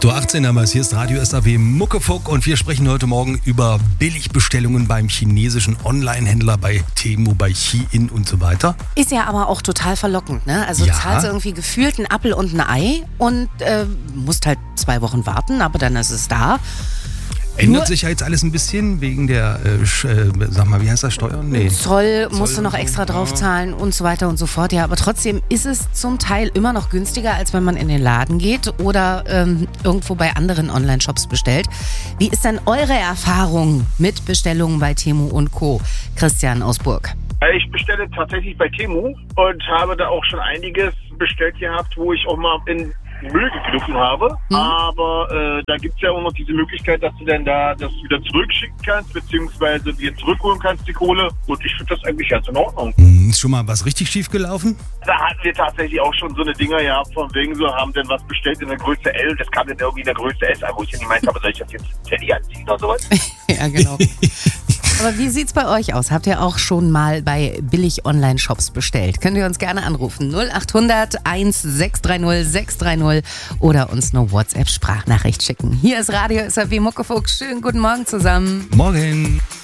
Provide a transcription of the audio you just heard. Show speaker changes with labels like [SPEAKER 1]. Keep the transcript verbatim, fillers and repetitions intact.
[SPEAKER 1] acht Uhr achtzehn damals, hier ist Radio S A W Muckefuck und wir sprechen heute Morgen über Billigbestellungen beim chinesischen Online-Händler, bei Temu, bei Shein und so weiter.
[SPEAKER 2] Ist ja aber auch total verlockend, ne? Also
[SPEAKER 1] Ja.
[SPEAKER 2] zahlst du irgendwie gefühlt einen Appel und ein Ei und äh, musst halt zwei Wochen warten, aber dann ist es da.
[SPEAKER 1] Ändert
[SPEAKER 2] Nur-
[SPEAKER 1] sich ja jetzt alles ein bisschen wegen der, äh, Sch- äh, sag mal, wie heißt das, Steuern? Nee.
[SPEAKER 2] Zoll musst du noch
[SPEAKER 1] und so,
[SPEAKER 2] extra drauf
[SPEAKER 1] ja.
[SPEAKER 2] zahlen und so weiter und so fort. Ja, aber trotzdem ist es zum Teil immer noch günstiger, als wenn man in den Laden geht oder ähm, irgendwo bei anderen Online-Shops bestellt. Wie ist denn eure Erfahrung mit Bestellungen bei Temu und Co.? Christian aus Burg.
[SPEAKER 3] Ich bestelle tatsächlich bei Temu und habe da auch schon einiges bestellt gehabt, wo ich auch mal in Müll gegriffen habe.
[SPEAKER 2] Hm.
[SPEAKER 3] Aber äh, da gibt es ja auch noch diese Möglichkeit, dass du dann da das wieder zurückschicken kannst, beziehungsweise dir zurückholen kannst, die Kohle. Und ich finde das eigentlich ganz in Ordnung.
[SPEAKER 1] Hm, ist schon mal was richtig schief gelaufen?
[SPEAKER 3] Da hatten wir tatsächlich auch schon so eine Dinger gehabt, von wegen so, haben dann was bestellt in der Größe L, das kam dann irgendwie in der Größe S an, wo ich dann gemeint habe, soll ich das jetzt Teddy anziehen oder sowas?
[SPEAKER 2] Ja, genau. Aber wie sieht's bei euch aus? Habt ihr auch schon mal bei Billig-Online-Shops bestellt? Könnt ihr uns gerne anrufen. null acht hundert eins sechs drei null sechs drei null oder uns eine WhatsApp-Sprachnachricht schicken. Hier ist Radio S A W Muckefuck. Schönen guten Morgen zusammen.
[SPEAKER 1] Morgen.